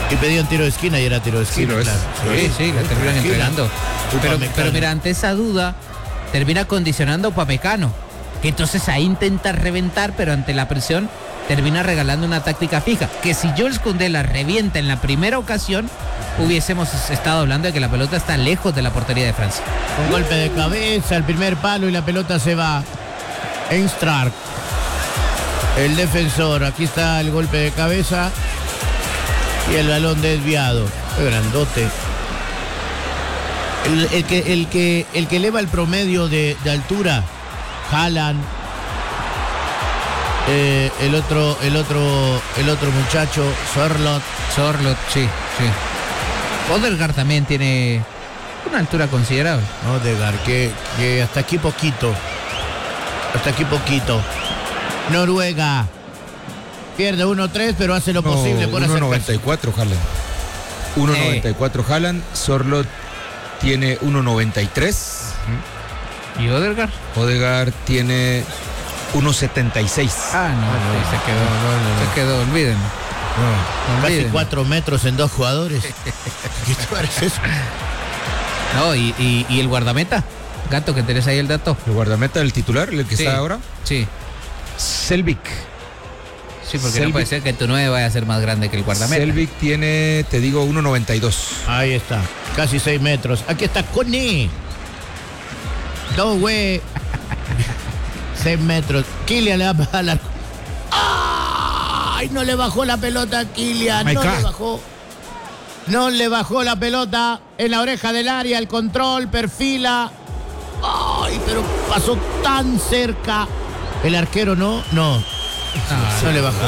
Y pedían tiro de esquina y era tiro de esquina. Sí, claro. sí, la terminan entregando. Pero Upamecano. mira, ante esa duda, termina condicionando a Upamecano, que entonces ahí intenta reventar, pero ante la presión termina regalando una táctica fija, que si Jules Koundé la revienta en la primera ocasión, hubiésemos estado hablando de que la pelota está lejos de la portería de Francia. Un golpe de cabeza, el primer palo y la pelota se va. En Stark, el defensor, aquí está el golpe de cabeza y el balón desviado. Qué grandote. El que eleva el promedio de altura, Haaland. El otro muchacho, Sorloth, sí. Odegaard también tiene una altura considerable. Odegaard, que hasta aquí poquito. Noruega pierde 1-3, pero hace lo posible por acercarse. 1.94 Haaland. 1.94 Haaland. Sorloth tiene 1.93. ¿Y Odegaard? Odegaard tiene 1.76. Ah, no, se quedó, olvídenlo. Casi 4 metros en 2 jugadores. ¿Qué te parece eso? No, y el guardameta, Gato, que tenés ahí el dato. El guardameta del titular, el que está ahora. Sí. Selvik. Sí, porque no puede ser que tu 9 vaya a ser más grande que el guardameta. Selvik tiene, te digo, 1.92. Ahí está, casi 6 metros. Aquí está Kone. Doué. 6 metros. Kylian le va a la... ¡Ay! No le bajó la pelota a Kylian. No le bajó la pelota en la oreja del área. El control, perfila. ¡Ay! Pero pasó tan cerca. El arquero no le bajó.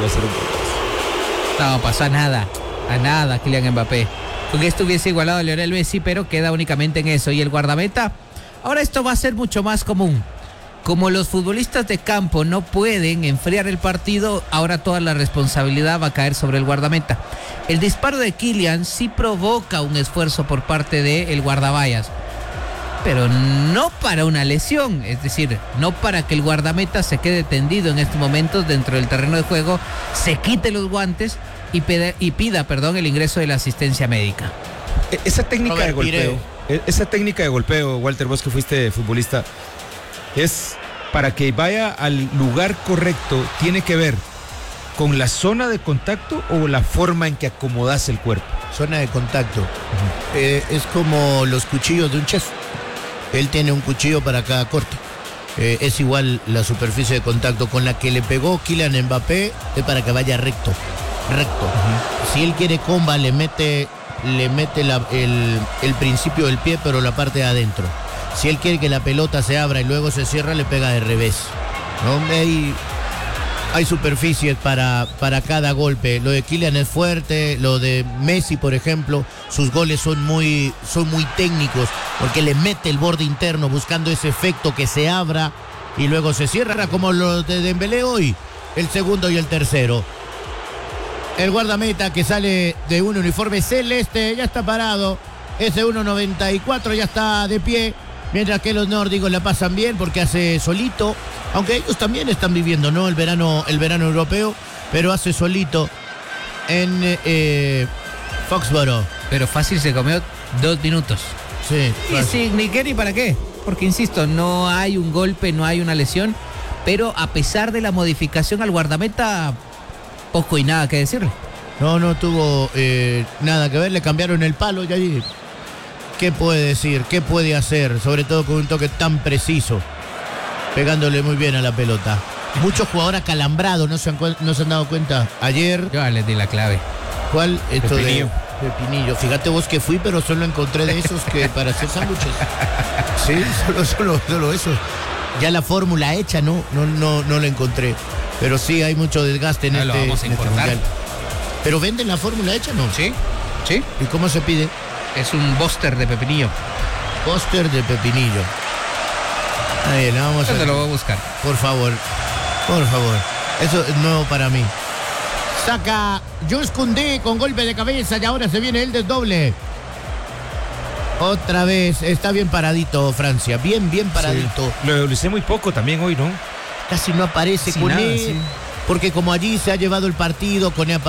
No pasó a nada, Kylian Mbappé. Porque esto hubiese igualado a Lionel Messi, pero queda únicamente en eso. Y el guardameta, ahora esto va a ser mucho más común. Como los futbolistas de campo no pueden enfriar el partido, ahora toda la responsabilidad va a caer sobre el guardameta. El disparo de Kylian sí provoca un esfuerzo por parte del guardaballas, pero no para una lesión, es decir, no para que el guardameta se quede tendido en estos momentos dentro del terreno de juego, se quite los guantes y pida el ingreso de la asistencia médica. Esa técnica de golpeo, Walter, vos que fuiste futbolista, es para que vaya al lugar correcto, tiene que ver con la zona de contacto o la forma en que acomodas el cuerpo. Zona de contacto. Es como los cuchillos de un chef. Él tiene un cuchillo para cada corte. Es igual la superficie de contacto con la que le pegó Kylian Mbappé, es para que vaya recto. Si él quiere comba, le mete el principio del pie, pero la parte de adentro. Si él quiere que la pelota se abra y luego se cierra, le pega de revés, ¿no? Hay superficies para cada golpe. Lo de Kylian es fuerte, lo de Messi, por ejemplo, sus goles son muy técnicos, porque le mete el borde interno buscando ese efecto que se abra y luego se cierra, como los de Dembélé hoy, el segundo y el tercero. El guardameta que sale de un uniforme celeste ya está parado, ese 1.94 ya está de pie. Mientras que los nórdicos la pasan bien porque hace solito, aunque ellos también están viviendo, ¿no? el verano europeo, pero hace solito en Foxborough. Pero fácil se comió 2 minutos. Sí. Y sin ni qué ni para qué, porque insisto, no hay un golpe, no hay una lesión, pero a pesar de la modificación al guardameta, poco y nada que decirle. No tuvo nada que ver, le cambiaron el palo y allí... ¿Qué puede decir? ¿Qué puede hacer? Sobre todo con un toque tan preciso, pegándole muy bien a la pelota. Muchos jugadores acalambrados, ¿no se han dado cuenta? Ayer... Yo les di la clave. ¿Cuál? Esto Pepinillo. de Pepinillo. Fíjate vos que fui, pero solo encontré de esos que para hacer sándwiches. Sí, solo eso. Ya la fórmula hecha no la encontré. Pero sí hay mucho desgaste en lo vamos a importar. mundial. ¿Pero venden la fórmula hecha, no? Sí. ¿Y cómo se pide? Es un bóster de pepinillo. Bóster de pepinillo. Ahí, la vamos a... Lo voy a buscar. Por favor. Eso es nuevo para mí. Saca Jules Koundé con golpe de cabeza y ahora se viene el desdoble. Otra vez. Está bien paradito Francia. Bien paradito. Sí. Lo hice muy poco también hoy, ¿no? Casi no aparece Casi Koundé. nada, sí. Porque como allí se ha llevado el partido, Koné